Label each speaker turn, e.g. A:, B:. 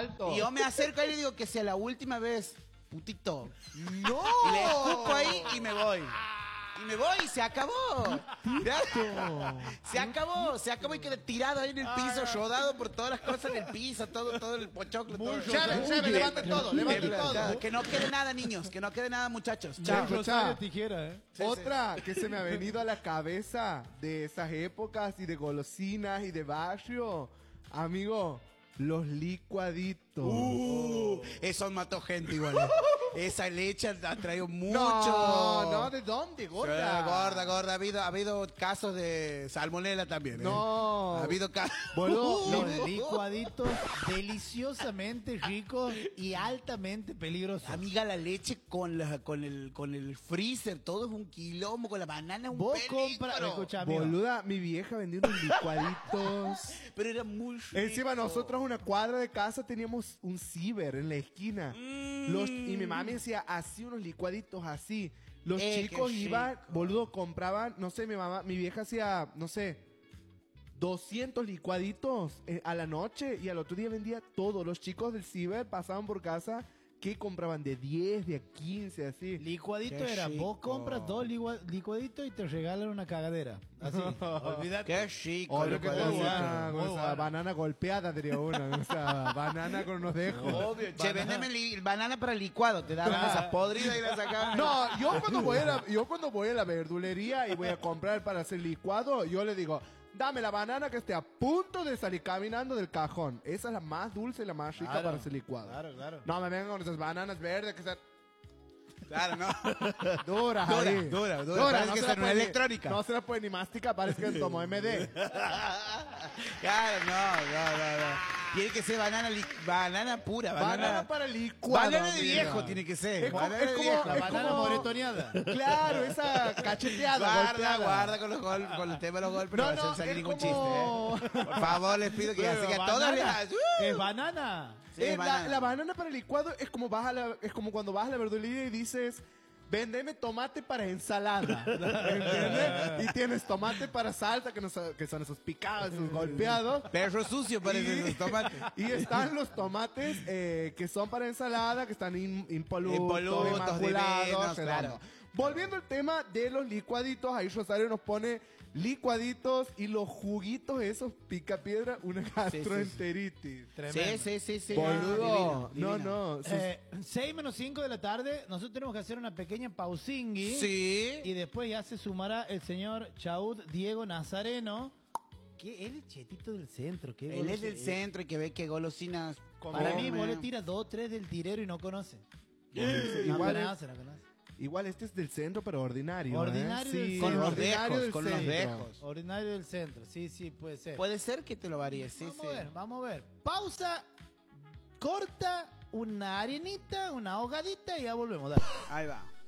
A: alto.
B: Y yo me acerco a él y digo que sea la última vez, putito.
A: ¡No!
B: Y le escupo ahí y me voy. Y me voy y se acabó. Se acabó y quedé tirado ahí en el piso, rodado por todas las cosas en el piso, todo el pochoclo. Todo.
A: Chave, levanten todo, levanten todo.
B: Que no quede nada, niños, que no quede nada, muchachos.
A: Chao,
C: Rosario
A: chao.
C: Tijera, ¿eh?
B: Sí,
A: Otra que se me ha venido a la cabeza de esas épocas y de golosinas y de barrio, amigo, los licuaditos.
B: Eso mató gente igual. Esa leche ha traído mucho.
A: No, ¿de dónde, gorda?
B: Sí, gorda. Ha habido casos de salmonela también. ¿eh?
A: No.
B: Ha habido casos.
A: Boludo,
C: Los licuaditos deliciosamente ricos y altamente peligrosos.
B: Amiga, la leche con el freezer, todo es un quilombo, con la banana es un
C: Vos
B: peligro.
C: compras, escucha, amigo.
A: boluda, mi vieja vendía unos licuaditos.
B: Pero era muy rico.
A: Encima nosotros a una cuadra de casa teníamos un ciber en la esquina. Y mi mami decía así unos licuaditos así. Los chicos
B: qué
A: iban,
B: rico.
A: boludo, compraban, no sé, mi vieja hacía, no sé, 200 licuaditos a la noche y al otro día vendía todo. Los chicos del ciber pasaban por casa que compraban de 10, de 15, así.
C: Licuadito
B: Qué
C: era, vos
B: chico.
C: compras dos licuaditos y te regalan una cagadera. Así, olvídate.
B: Qué chico.
A: O lo que te
C: Muy
A: gusta,
C: bueno,
A: con
C: muy
A: esa
C: bueno.
A: banana golpeada tenía una, o sea, banana con unos dejos.
B: Obvio. Che, vendeme banana para licuado. Te daban esas podridas y las sacaban.
A: No, yo cuando voy a la verdulería y voy a comprar para hacer licuado, yo le digo, dame la banana que esté a punto de salir caminando del cajón. Esa es la más dulce y la más rica
C: Claro,
A: para hacer licuado.
C: claro.
A: No me vengan con esas bananas verdes que están
B: Claro, no.
A: duras ahí.
B: Dura. Parece
A: no
B: que
A: se
B: son
A: la
B: una
A: puede ni-
B: electrónica.
A: No se la puede ni masticar, parece que tomó MD.
B: Claro, no. Tiene que ser banana pura.
A: Banana para licuado.
B: Banana de
A: amiga.
B: viejo tiene que ser.
A: Es como-
B: Banana de
A: es como-
B: viejo.
C: La
A: es
C: banana
A: como-
C: moretoneada.
A: Claro, esa cacheteada. golpeada.
B: Guarda con los golpes, con el tema de los golpes. No,
A: No,
B: va a
A: no,
B: salir
A: es
B: ningún
A: como-
B: chiste. Por favor, les pido que así que a todas
C: Banana.
B: les.
C: ¿Es banana?
B: Sí, banana.
A: La banana para el licuado es como es como cuando vas a la verdulería y dices, véndeme tomate para ensalada. ¿Entiendes? Y tienes tomate para salsa, que son esos picados, esos golpeados.
B: Perro sucio parecen los tomates.
A: Y están los tomates que son para ensalada, que están impolutos,
B: Impolutos,
A: inmaculados,
B: divinos,
A: redondos.
B: claro.
A: Volviendo al tema de los licuaditos, ahí Rosario nos pone licuaditos y los juguitos esos picapiedra, una gastroenteritis.
C: Tremendo.
B: Sí.
A: Boludo,
B: Divino.
A: no.
C: 6 menos 5 de la tarde, nosotros tenemos que hacer una pequeña pausingui.
B: Sí.
C: Y después ya se sumará el señor Chaud Diego Nazareno, que él es chetito del centro. Que
B: Él es del centro y que ve que golosinas.
C: Para mí,
B: come.
C: vos le tiras 2 o 3 del tirero y no conoce.
A: Igual,
C: no conoce.
A: igual este es del centro, pero ordinario.
C: Ordinario del
A: Sí,
C: centro.
B: Con los
A: ordinario
B: dejos,
A: del
B: con los
A: centro.
B: dejos.
C: Ordinario del centro, sí, puede ser.
B: Puede ser que te lo varíes, sí, sí.
C: Vamos a ver. Pausa, corta, una arenita, una ahogadita y ya volvemos. Dale.
B: Ahí va.